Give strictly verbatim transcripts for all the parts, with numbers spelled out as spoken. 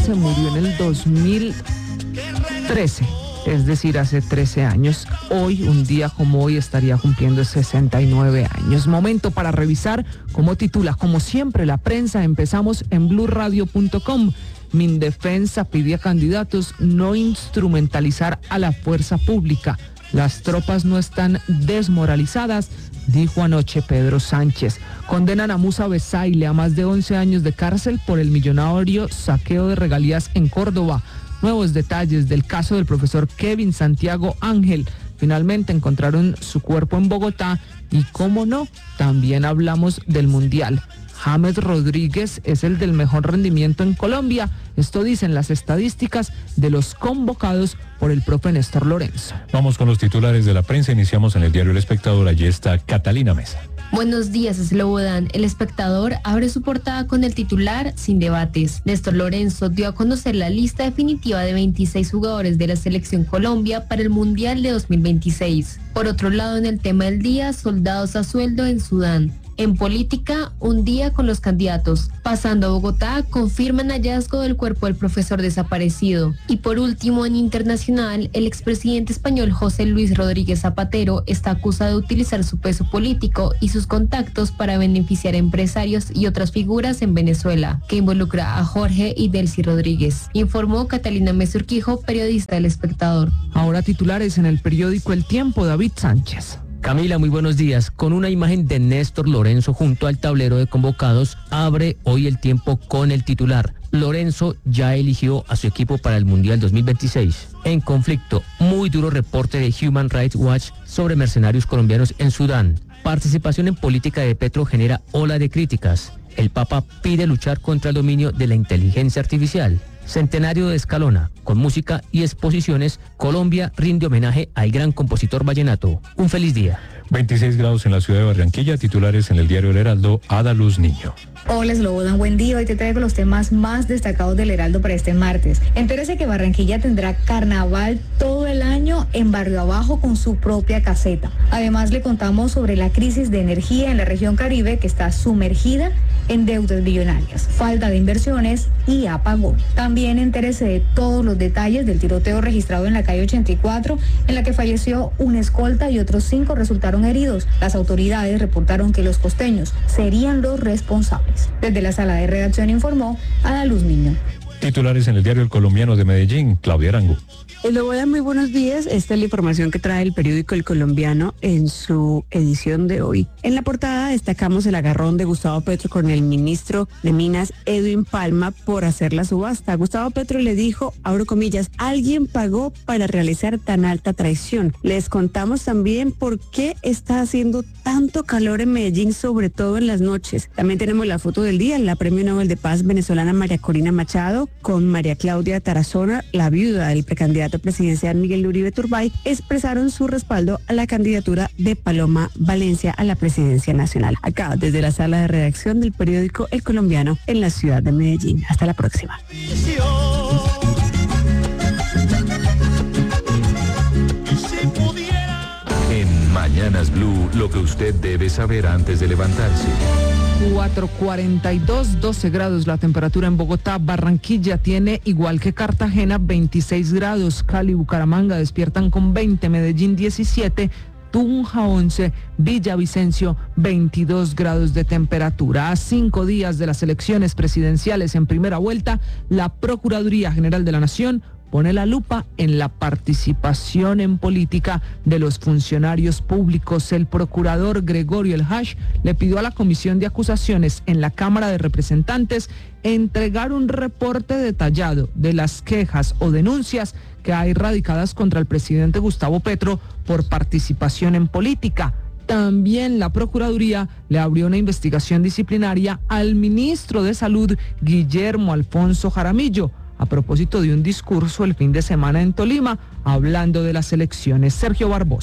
Lorense murió en el dos mil trece, es decir, hace trece años. Hoy, un día como hoy, estaría cumpliendo sesenta y nueve años. Momento para revisar cómo titula, como siempre, la prensa. Empezamos en blue radio punto com. Mindefensa pide a candidatos no instrumentalizar a la fuerza pública. Las tropas no están desmoralizadas, dijo anoche Pedro Sánchez. Condenan a Musa Besaile a más de once años de cárcel por el millonario saqueo de regalías en Córdoba. Nuevos detalles del caso del profesor Kevin Santiago Ángel. Finalmente encontraron su cuerpo en Bogotá y, cómo no, también hablamos del Mundial. James Rodríguez es el del mejor rendimiento en Colombia. Esto dicen las estadísticas de los convocados por el profe Néstor Lorenzo. Vamos con los titulares de la prensa. Iniciamos en el diario El Espectador. Allí está Catalina Mesa. Buenos días, Slobodan. El Espectador abre su portada con el titular Sin debates. Néstor Lorenzo dio a conocer la lista definitiva de veintiséis jugadores de la Selección Colombia para el Mundial de dos mil veintiséis. Por otro lado, en el tema del día, soldados a sueldo en Sudán. En política, un día con los candidatos. Pasando a Bogotá, confirman hallazgo del cuerpo del profesor desaparecido. Y por último, en internacional, el expresidente español José Luis Rodríguez Zapatero está acusado de utilizar su peso político y sus contactos para beneficiar a empresarios y otras figuras en Venezuela, que involucra a Jorge y Delcy Rodríguez, informó Catalina Mesa Urquijo, periodista del Espectador. Ahora titulares en el periódico El Tiempo, David Sánchez. Camila, muy buenos días. Con una imagen de Néstor Lorenzo junto al tablero de convocados, abre hoy El Tiempo con el titular. Lorenzo ya eligió a su equipo para el Mundial dos mil veintiséis. En conflicto, muy duro reporte de Human Rights Watch sobre mercenarios colombianos en Sudán. Participación en política de Petro genera ola de críticas. El Papa pide luchar contra el dominio de la inteligencia artificial. Centenario de Escalona, con música y exposiciones, Colombia rinde homenaje al gran compositor vallenato. Un feliz día. veintiséis grados en la ciudad de Barranquilla. Titulares en el diario El Heraldo. Ada Luz Niño. Hola, Slobodan, buen día. Hoy te traigo los temas más destacados del Heraldo para este martes. Entérese que Barranquilla tendrá carnaval todo el año en Barrio Abajo con su propia caseta. Además, le contamos sobre la crisis de energía en la región Caribe, que está sumergida en deudas billonarias, falta de inversiones y apagón. También entérese de todos los detalles del tiroteo registrado en la calle ochenta y cuatro, en la que falleció un escolta y otros cinco resultaron heridos. Las autoridades reportaron que los costeños serían los responsables. Desde la sala de redacción informó Ada Luz Niño. Titulares en el diario El Colombiano de Medellín, Claudia Arango. Slobodan, muy buenos días. Esta es la información que trae el periódico El Colombiano en su edición de hoy. En la portada destacamos el agarrón de Gustavo Petro con el ministro de Minas, Edwin Palma, por hacer la subasta. Gustavo Petro le dijo, abro comillas, alguien pagó para realizar tan alta traición. Les contamos también por qué está haciendo tanto calor en Medellín, sobre todo en las noches. También tenemos la foto del día, la Premio Nobel de Paz venezolana María Corina Machado con María Claudia Tarazona, la viuda del precandidato presidencial Miguel Uribe Turbay, expresaron su respaldo a la candidatura de Paloma Valencia a la presidencia nacional. Acá, desde la sala de redacción del periódico El Colombiano en la ciudad de Medellín. Hasta la próxima. En Mañanas Blue, lo que usted debe saber antes de levantarse. cuatro cuarenta y dos, doce grados la temperatura en Bogotá. Barranquilla tiene, igual que Cartagena, veintiséis grados. Cali y Bucaramanga despiertan con veinte, Medellín diecisiete, Tunja once, Villavicencio veintidós grados de temperatura. A cinco días de las elecciones presidenciales en primera vuelta, la Procuraduría General de la Nación pone la lupa en la participación en política de los funcionarios públicos. El procurador Gregorio El Hash le pidió a la Comisión de Acusaciones en la Cámara de Representantes entregar un reporte detallado de las quejas o denuncias que hay radicadas contra el presidente Gustavo Petro por participación en política. También la Procuraduría le abrió una investigación disciplinaria al ministro de Salud, Guillermo Alfonso Jaramillo, a propósito de un discurso el fin de semana en Tolima, hablando de las elecciones. Sergio Barbosa.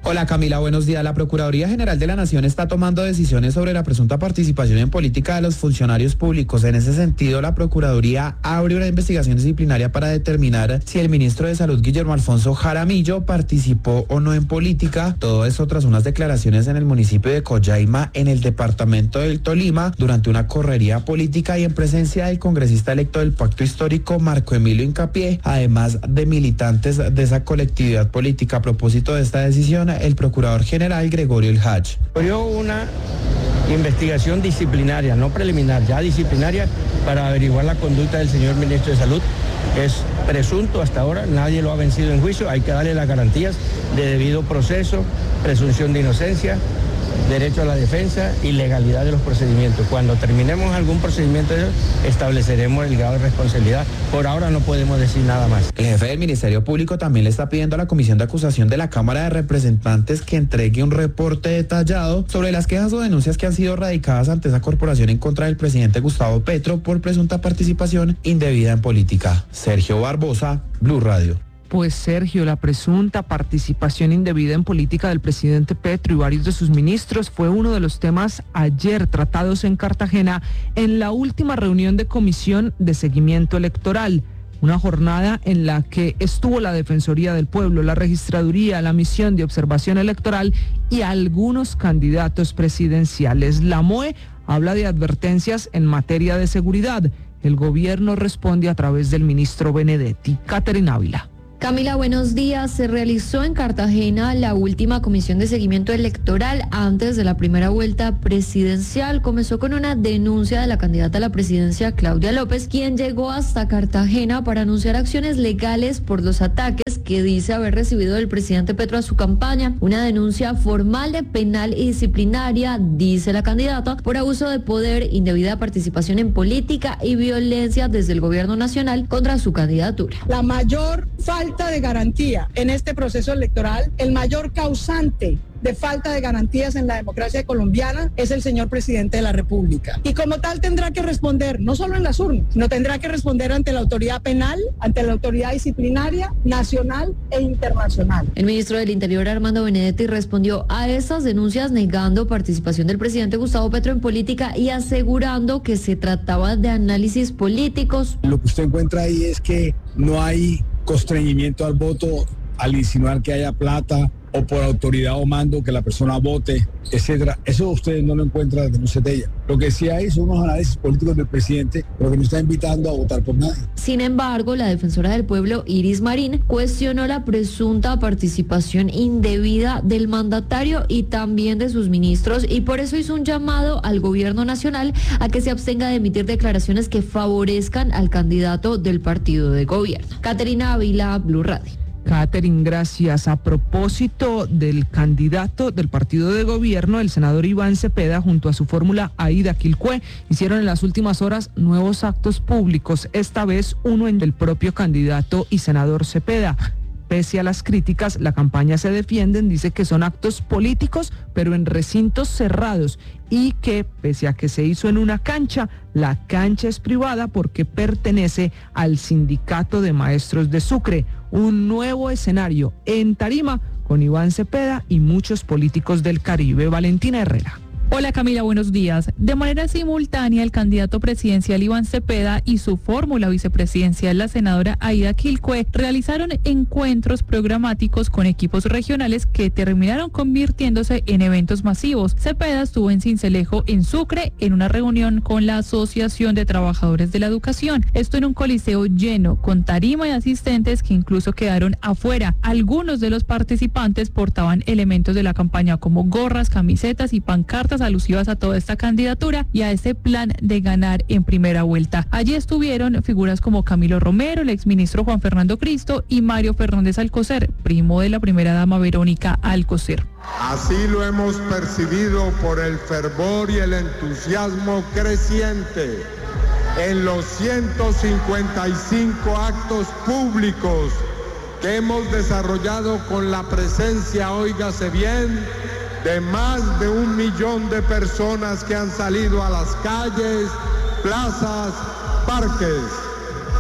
Hola Camila, buenos días. La Procuraduría General de la Nación está tomando decisiones sobre la presunta participación en política de los funcionarios públicos. En ese sentido, la Procuraduría abre una investigación disciplinaria para determinar si el ministro de Salud, Guillermo Alfonso Jaramillo, participó o no en política. Todo esto tras unas declaraciones en el municipio de Coyaima, en el departamento del Tolima, durante una correría política y en presencia del congresista electo del Pacto Histórico, Marco Emilio Hincapié, además de militantes de esa colectividad política. A propósito de esta decisión, el procurador general Gregorio El Hach. Abrió una investigación disciplinaria, no preliminar, ya disciplinaria, para averiguar la conducta del señor ministro de Salud. Es presunto hasta ahora, nadie lo ha vencido en juicio, hay que darle las garantías de debido proceso, presunción de inocencia, derecho a la defensa y legalidad de los procedimientos. Cuando terminemos algún procedimiento, estableceremos el grado de responsabilidad. Por ahora no podemos decir nada más. El jefe del Ministerio Público también le está pidiendo a la Comisión de Acusación de la Cámara de Representantes que entregue un reporte detallado sobre las quejas o denuncias que han sido radicadas ante esa corporación en contra del presidente Gustavo Petro por presunta participación indebida en política. Sergio Barbosa, Blue Radio. Pues Sergio, la presunta participación indebida en política del presidente Petro y varios de sus ministros fue uno de los temas ayer tratados en Cartagena en la última reunión de Comisión de Seguimiento Electoral. Una jornada en la que estuvo la Defensoría del Pueblo, la Registraduría, la Misión de Observación Electoral y algunos candidatos presidenciales. La M O E habla de advertencias en materia de seguridad. El gobierno responde a través del ministro Benedetti. Caterina Ávila. Camila, buenos días. Se realizó en Cartagena la última comisión de seguimiento electoral antes de la primera vuelta presidencial. Comenzó con una denuncia de la candidata a la presidencia, Claudia López, quien llegó hasta Cartagena para anunciar acciones legales por los ataques que dice haber recibido del presidente Petro a su campaña. Una denuncia formal de penal y disciplinaria, dice la candidata, por abuso de poder, indebida participación en política y violencia desde el gobierno nacional contra su candidatura. La mayor falta de garantía en este proceso electoral, el mayor causante de falta de garantías en la democracia colombiana es el señor presidente de la República. Y como tal tendrá que responder, no solo en las urnas, sino tendrá que responder ante la autoridad penal, ante la autoridad disciplinaria nacional e internacional. El ministro del Interior, Armando Benedetti, respondió a esas denuncias negando participación del presidente Gustavo Petro en política y asegurando que se trataba de análisis políticos. Lo que usted encuentra ahí es que no hay constreñimiento al voto al insinuar que haya plata o por autoridad o mando que la persona vote, etcétera. Eso ustedes no lo encuentran en las denuncias de ella. Lo que sí hay son unos análisis políticos del presidente, pero que no está invitando a votar por nadie. Sin embargo, la defensora del pueblo, Iris Marín, cuestionó la presunta participación indebida del mandatario y también de sus ministros, y por eso hizo un llamado al gobierno nacional a que se abstenga de emitir declaraciones que favorezcan al candidato del partido de gobierno. Caterina Ávila, Blue Radio. Catherine, gracias. A propósito del candidato del partido de gobierno, el senador Iván Cepeda, junto a su fórmula Aida Quilcué, hicieron en las últimas horas nuevos actos públicos, esta vez uno en el propio candidato y senador Cepeda. Pese a las críticas, la campaña se defiende, dice que son actos políticos, pero en recintos cerrados, y que, pese a que se hizo en una cancha, la cancha es privada porque pertenece al Sindicato de Maestros de Sucre. Un nuevo escenario en tarima con Iván Cepeda y muchos políticos del Caribe. Valentina Herrera. Hola Camila, buenos días. De manera simultánea, el candidato presidencial Iván Cepeda y su fórmula vicepresidencial, la senadora Aida Quilcué, realizaron encuentros programáticos con equipos regionales que terminaron convirtiéndose en eventos masivos. Cepeda estuvo en Sincelejo, en Sucre, en una reunión con la Asociación de Trabajadores de la Educación. Esto en un coliseo lleno, con tarima y asistentes que incluso quedaron afuera. Algunos de los participantes portaban elementos de la campaña como gorras, camisetas y pancartas alusivas a toda esta candidatura y a ese plan de ganar en primera vuelta. Allí estuvieron figuras como Camilo Romero, el exministro Juan Fernando Cristo y Mario Fernández Alcocer, primo de la primera dama Verónica Alcocer. Así lo hemos percibido por el fervor y el entusiasmo creciente en los ciento cincuenta y cinco actos públicos que hemos desarrollado con la presencia, óigase bien, de más de un millón de personas que han salido a las calles, plazas, parques.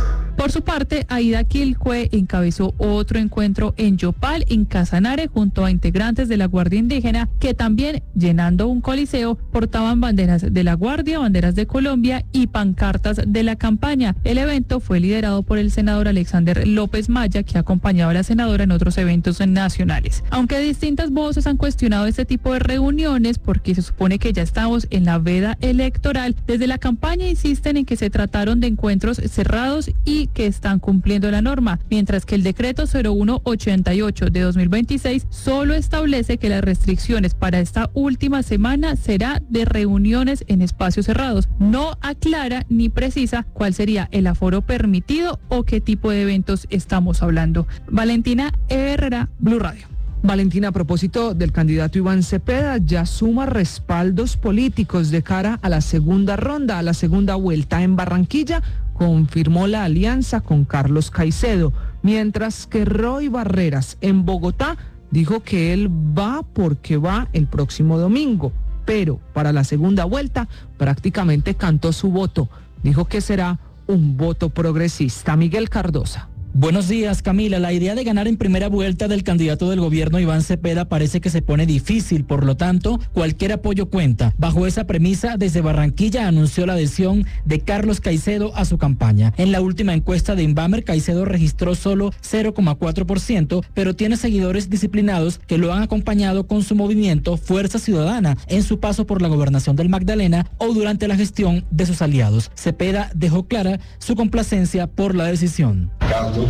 Por su parte, Aida Quilcue encabezó otro encuentro en Yopal, en Casanare, junto a integrantes de la Guardia Indígena, que también, llenando un coliseo, portaban banderas de la Guardia, banderas de Colombia y pancartas de la campaña. El evento fue liderado por el senador Alexander López Maya, que acompañaba a la senadora en otros eventos nacionales. Aunque distintas voces han cuestionado este tipo de reuniones porque se supone que ya estamos en la veda electoral, desde la campaña insisten en que se trataron de encuentros cerrados y que están cumpliendo la norma, mientras que el decreto cero uno ochenta y ocho de dos mil veintiséis solo establece que las restricciones para esta última semana será de reuniones en espacios cerrados. No aclara ni precisa cuál sería el aforo permitido o qué tipo de eventos estamos hablando. Valentina Herrera, Blue Radio. Valentina, a propósito del candidato Iván Cepeda, ya suma respaldos políticos de cara a la segunda ronda, a la segunda vuelta. En Barranquilla confirmó la alianza con Carlos Caicedo, mientras que Roy Barreras en Bogotá dijo que él va porque va el próximo domingo, pero para la segunda vuelta prácticamente cantó su voto. Dijo que será un voto progresista. Miguel Cardosa. Buenos días, Camila. La idea de ganar en primera vuelta del candidato del gobierno Iván Cepeda parece que se pone difícil, por lo tanto, cualquier apoyo cuenta. Bajo esa premisa, desde Barranquilla anunció la adhesión de Carlos Caicedo a su campaña. En la última encuesta de Inbamer, Caicedo registró solo cero coma cuatro por ciento, pero tiene seguidores disciplinados que lo han acompañado con su movimiento Fuerza Ciudadana en su paso por la gobernación del Magdalena o durante la gestión de sus aliados. Cepeda dejó clara su complacencia por la decisión. Carlos,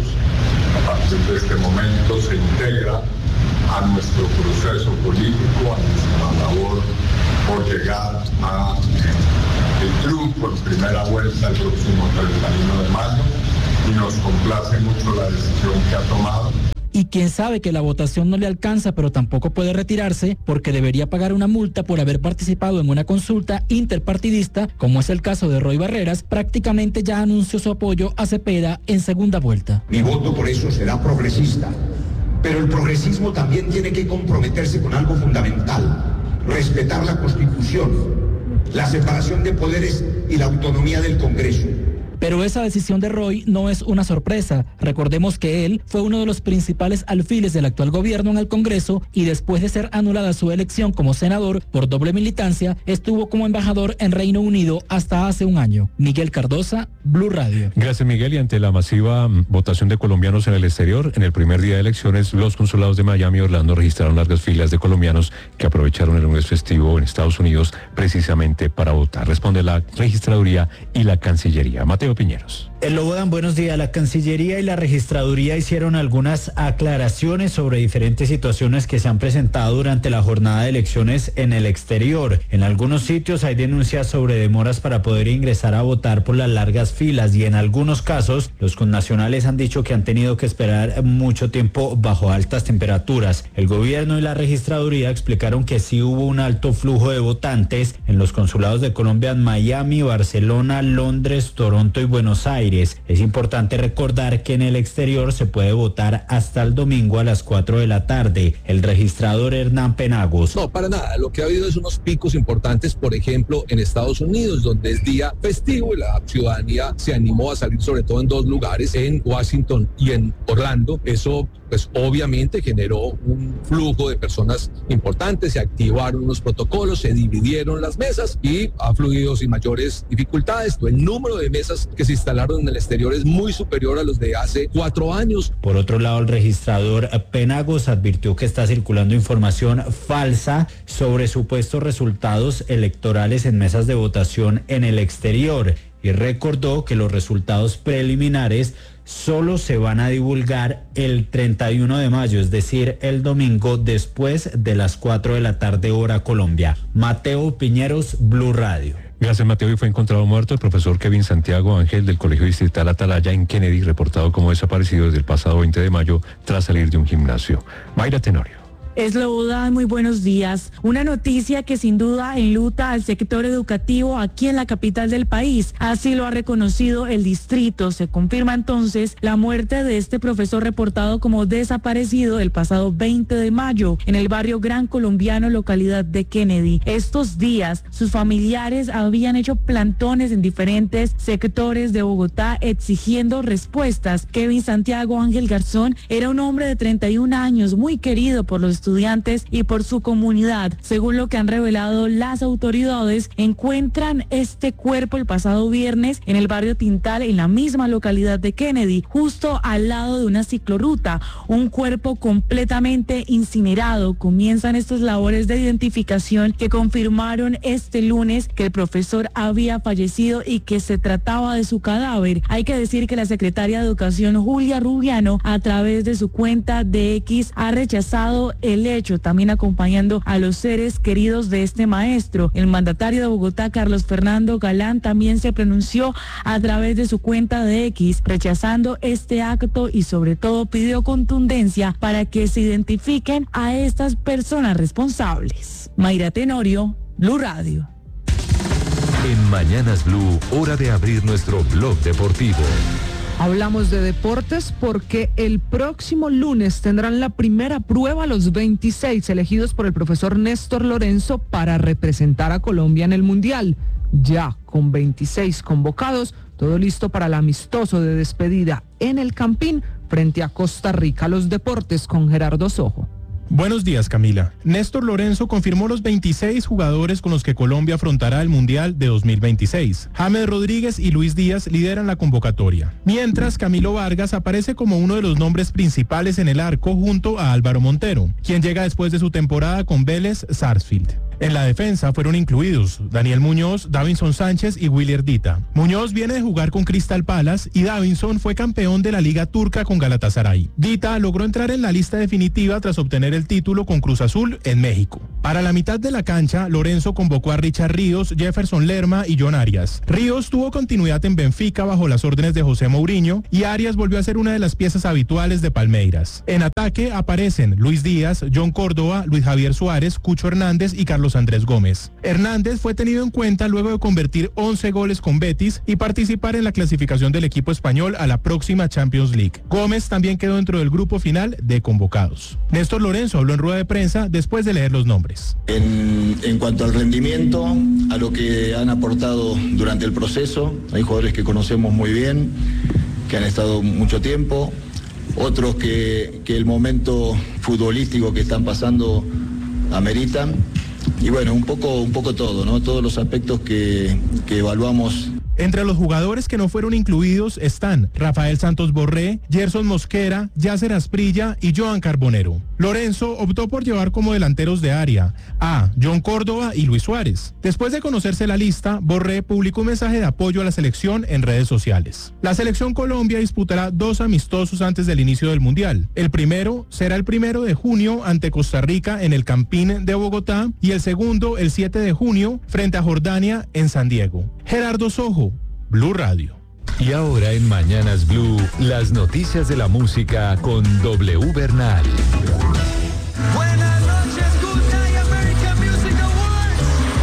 a partir de este momento, se integra a nuestro proceso político, a nuestra labor por llegar a eh, el triunfo en primera vuelta el próximo treinta y uno de mayo, y nos complace mucho la decisión que ha tomado. Y quien sabe que la votación no le alcanza, pero tampoco puede retirarse porque debería pagar una multa por haber participado en una consulta interpartidista, como es el caso de Roy Barreras, prácticamente ya anunció su apoyo a Cepeda en segunda vuelta. Mi voto por eso será progresista, pero el progresismo también tiene que comprometerse con algo fundamental: respetar la Constitución, la separación de poderes y la autonomía del Congreso. Pero esa decisión de Roy no es una sorpresa. Recordemos que él fue uno de los principales alfiles del actual gobierno en el Congreso y después de ser anulada su elección como senador por doble militancia, estuvo como embajador en Reino Unido hasta hace un año. Miguel Cardosa, Blue Radio. Gracias, Miguel. Y ante la masiva votación de colombianos en el exterior, en el primer día de elecciones, los consulados de Miami y Orlando registraron largas filas de colombianos que aprovecharon el lunes festivo en Estados Unidos precisamente para votar. Responde la registraduría y la Cancillería. Mateo Piñeros. El Lobodan, buenos días. La Cancillería y la Registraduría hicieron algunas aclaraciones sobre diferentes situaciones que se han presentado durante la jornada de elecciones en el exterior. En algunos sitios hay denuncias sobre demoras para poder ingresar a votar por las largas filas y en algunos casos los connacionales han dicho que han tenido que esperar mucho tiempo bajo altas temperaturas. El gobierno y la Registraduría explicaron que sí hubo un alto flujo de votantes en los consulados de Colombia en Miami, Barcelona, Londres, Toronto y Buenos Aires. Es importante recordar que en el exterior se puede votar hasta el domingo a las cuatro de la tarde. El registrador Hernán Penagos. No, para nada. Lo que ha habido es unos picos importantes, por ejemplo, en Estados Unidos, donde es día festivo y la ciudadanía se animó a salir, sobre todo en dos lugares, en Washington y en Orlando. Eso, pues, obviamente generó un flujo de personas importantes, se activaron unos protocolos, se dividieron las mesas y ha fluido sin mayores dificultades. El número de mesas que se instalaron en el exterior es muy superior a los de hace cuatro años. Por otro lado, el registrador Penagos advirtió que está circulando información falsa sobre supuestos resultados electorales en mesas de votación en el exterior y recordó que los resultados preliminares solo se van a divulgar el treinta y uno de mayo, es decir, el domingo después de las cuatro de la tarde hora Colombia. Mateo Piñeros, Blue Radio. Gracias, Mateo. Y fue encontrado muerto el profesor Kevin Santiago Ángel del Colegio Distrital Atalaya en Kennedy, reportado como desaparecido desde el pasado veinte de mayo tras salir de un gimnasio. Mayra Tenorio. Slobodan, muy buenos días. Una noticia que sin duda enluta al sector educativo aquí en la capital del país. Así lo ha reconocido el distrito. Se confirma entonces la muerte de este profesor reportado como desaparecido el pasado veinte de mayo en el barrio Gran Colombiano, localidad de Kennedy. Estos días sus familiares habían hecho plantones en diferentes sectores de Bogotá exigiendo respuestas. Kevin Santiago Ángel Garzón era un hombre de treinta y un años, muy querido por los estudiantes y por su comunidad. Según lo que han revelado las autoridades, encuentran este cuerpo el pasado viernes en el barrio Tintal, en la misma localidad de Kennedy, justo al lado de una ciclorruta. Un cuerpo completamente incinerado. Comienzan estas labores de identificación que confirmaron este lunes que el profesor había fallecido y que se trataba de su cadáver. Hay que decir que la secretaria de Educación, Julia Rubiano, a través de su cuenta de X, ha rechazado el el hecho, también acompañando a los seres queridos de este maestro. El mandatario de Bogotá, Carlos Fernando Galán, también se pronunció a través de su cuenta de X, rechazando este acto y sobre todo pidió contundencia para que se identifiquen a estas personas responsables. Mayra Tenorio, Blue Radio. En Mañanas Blue, hora de abrir nuestro blog deportivo. Hablamos de deportes porque el próximo lunes tendrán la primera prueba los veintiséis elegidos por el profesor Néstor Lorenzo para representar a Colombia en el Mundial. Ya con veintiséis convocados, todo listo para el amistoso de despedida en el Campín frente a Costa Rica. Los deportes con Gerardo Sojo. Buenos días, Camila. Néstor Lorenzo confirmó los veintiséis jugadores con los que Colombia afrontará el Mundial de dos mil veintiséis. James Rodríguez y Luis Díaz lideran la convocatoria. Mientras, Camilo Vargas aparece como uno de los nombres principales en el arco junto a Álvaro Montero, quien llega después de su temporada con Vélez Sarsfield. En la defensa fueron incluidos Daniel Muñoz, Davinson Sánchez y Willier Dita. Muñoz viene de jugar con Crystal Palace y Davinson fue campeón de la Liga Turca con Galatasaray. Dita logró entrar en la lista definitiva tras obtener el título con Cruz Azul en México. Para la mitad de la cancha, Lorenzo convocó a Richard Ríos, Jefferson Lerma y John Arias. Ríos tuvo continuidad en Benfica bajo las órdenes de José Mourinho y Arias volvió a ser una de las piezas habituales de Palmeiras. En ataque aparecen Luis Díaz, John Córdoba, Luis Javier Suárez, Cucho Hernández y Carlos Andrés Gómez. Hernández fue tenido en cuenta luego de convertir once goles con Betis y participar en la clasificación del equipo español a la próxima Champions League. Gómez también quedó dentro del grupo final de convocados. Néstor Lorenzo habló en rueda de prensa después de leer los nombres. En, en cuanto al rendimiento, a lo que han aportado durante el proceso, hay jugadores que conocemos muy bien, que han estado mucho tiempo, otros que, que el momento futbolístico que están pasando ameritan. Y bueno, un poco, un poco todo, ¿no? Todos los aspectos que, que evaluamos. Entre los jugadores que no fueron incluidos están Rafael Santos Borré, Gerson Mosquera, Yasser Asprilla y Joan Carbonero. Lorenzo optó por llevar como delanteros de área a John Córdoba y Luis Suárez. Después de conocerse la lista, Borré publicó un mensaje de apoyo a la selección en redes sociales. La selección Colombia disputará dos amistosos antes del inicio del Mundial. El primero será el primero de junio ante Costa Rica en el Campín de Bogotá y el segundo el siete de junio frente a Jordania en San Diego. Gerardo Sojo, Blue Radio. Y ahora en Mañanas Blue, las noticias de la música con W Bernal. Buenas noches, Good Night American Music Awards.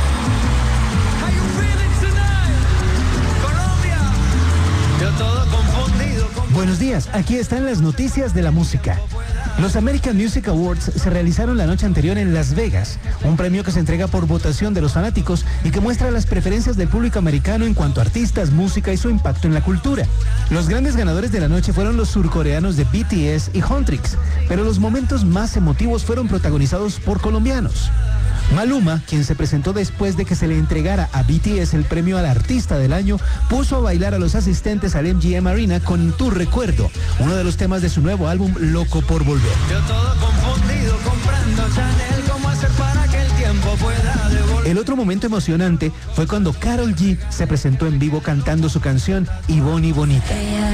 How you feeling tonight? Colombia. Yo todo confundido. Con... Buenos días, aquí están las noticias de la música. Los American Music Awards se realizaron la noche anterior en Las Vegas, un premio que se entrega por votación de los fanáticos y que muestra las preferencias del público americano en cuanto a artistas, música y su impacto en la cultura. Los grandes ganadores de la noche fueron los surcoreanos de B T S y Huntrix, pero los momentos más emotivos fueron protagonizados por colombianos. Maluma, quien se presentó después de que se le entregara a B T S el premio al artista del año, puso a bailar a los asistentes al M G M Arena con Tu Recuerdo, uno de los temas de su nuevo álbum Loco por Volver. Yo todo confundido comprando Chanel, ¿cómo hacer para que el tiempo pueda devolver? El otro momento emocionante fue cuando Karol G se presentó en vivo cantando su canción Y Bonnie Bonita.